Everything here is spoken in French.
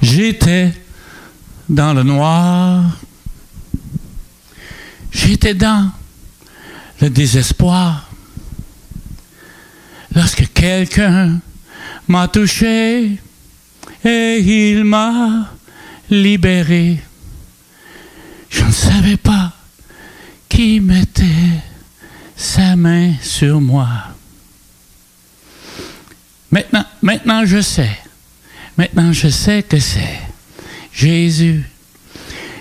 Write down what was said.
J'étais dans le noir. J'étais dans le désespoir. Lorsque quelqu'un m'a touché et il m'a libéré, je ne savais pas qui mettait sa main sur moi. Maintenant je sais. Maintenant je sais que c'est Jésus